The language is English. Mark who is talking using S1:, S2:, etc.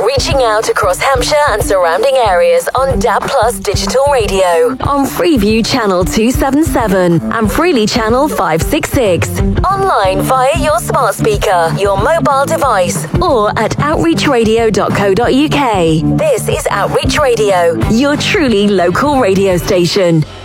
S1: reaching out across Hampshire and surrounding areas on DAB Plus Digital Radio, on Freeview Channel 277 and Freely Channel 566. Online via your smart speaker, your mobile device, or at outreachradio.co.uk. This is Outreach Radio, your truly local radio station.